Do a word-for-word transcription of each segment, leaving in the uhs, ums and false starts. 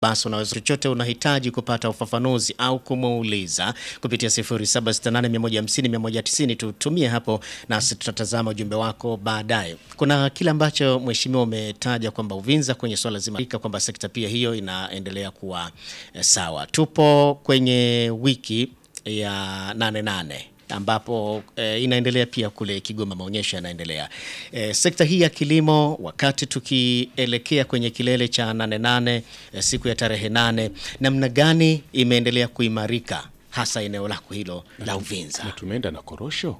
Basi unaweza chochote unahitaji kupata ufafanuzi au kumuuliza kupitia sifuri saba sita nane moja hamsini moja tisini, tutumie hapo na tutatazama ujumbe wako baadaye. Kuna kile ambacho mheshimiwa umetaja kwamba Uvinza kwenye swala zima kwamba sekta pia hiyo inaendelea kuwa e, sawa. Tupo kwenye wiki ya nane nane ambapo e, inaendelea pia kule Kigoma, maonyesho yanaendelea. E, sekta hii ya kilimo wakati tukielekea kwenye kilele cha nane nane e, siku ya tarehe nane, namna gani imeendelea kuimarika hasa eneo lako hilo la Uvinza? Na tumeenda na korosho.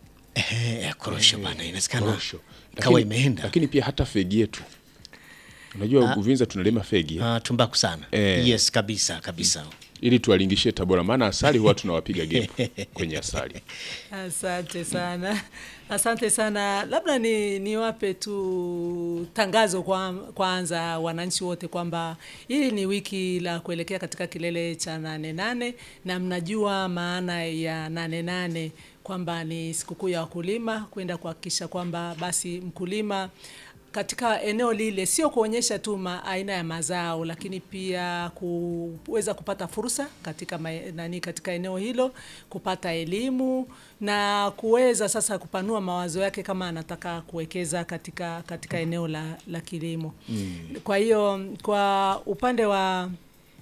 Eh, korosho bana, inawezekana Korosho. kawa imeenda. Lakini pia hata fegi yetu. Unajua Uvinza tunalima fegi. Ah, tumbaku sana. Eh. Yes, kabisa, kabisa. Ili tuwalingishie Tabora, maana asali huwa tunawapiga gepu kwenye asali. Asante sana. Asante sana. Labda ni niwape tu tangazo kwa kwanza wananchi wote kwamba hili ni wiki la kuelekea katika kilele cha nane nane, na mnajua maana ya nane nane kwamba ni sikukuu ya wakulima, kwenda kuhakikisha kwamba basi mkulima katika eneo lile sio kuonyesha tu ma, aina ya mazao, lakini pia kuweza kupata fursa katika ma, nani katika eneo hilo, kupata elimu na kuweza sasa kupanua mawazo yake kama anataka kuwekeza katika katika eneo la, la kilimo. Mm. Kwa hiyo kwa upande wa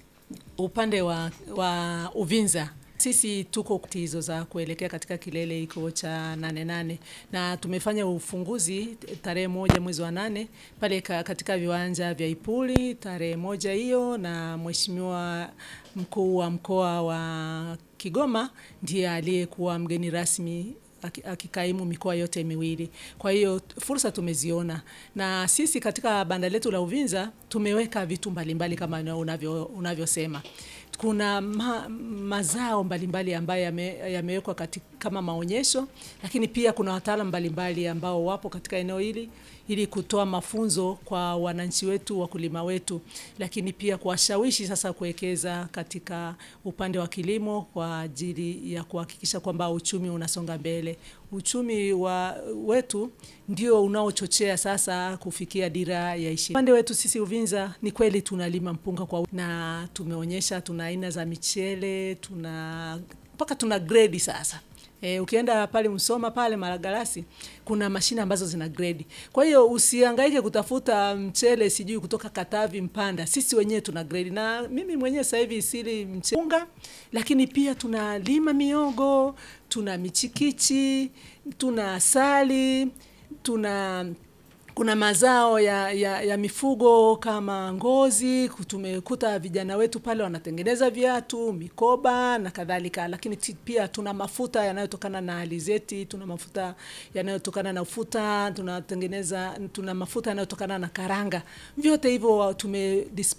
upande wa, wa Uvinza sisi tuko hizo za kuelekea katika kilele iko cha nane nane, na tumefanya ufunguzi tarehe moja mwezi wa nane pale katika viwanja vya Ipuli tarehe moja hiyo, na mheshimiwa mkuu wa mkoa wa Kigoma ndiye aliyekuwa mgeni rasmi akikaimu mikoa yote miwili. Kwa hiyo fursa tumeziona, na sisi katika banda letu la Uvinza tumeweka vitu mbalimbali kama unavyo unavyosema. Kuna ma, mazao mbalimbali ambayo yamewekwa katika kama maonyesho, lakini pia kuna wataalamu mbalimbali ambao wapo katika eneo hili ili kutoa mafunzo kwa wananchi wetu, wakulima wetu, lakini pia kuwashawishi sasa kuwekeza katika upande wa kilimo kwa ajili ya kuhakikisha kwamba uchumi unasonga mbele. Uchumi wa wetu ndio unaochochea sasa kufikia dira ya ishirini. Upande wetu sisi Uvinza ni kweli tunalima mpunga kwa, na tumeonyesha tuna aina za michele, tuna mpaka tuna grade sasa. E, ukienda pale Msoma pale Malagarasi kuna mashine ambazo zina grade. Kwa hiyo usihangaike kutafuta mchele sijui kutoka Katavi Mpanda. Sisi wenyewe tuna grade, na mimi mwenyewe sasa hivi sili mchele, lakini pia tunalima miogo, tuna michikichi, tuna asali, tuna kuna mazao ya, ya, ya mifugo kama ngozi. Tumekuta vijana wetu pale wanatengeneza viatu, mikoba na kadhalika, lakini pia tuna mafuta yanayotokana na alizeti, tuna mafuta yanayotokana na ufuta, tunatengeneza tuna mafuta yanayotokana na karanga. Vyote hivyo tume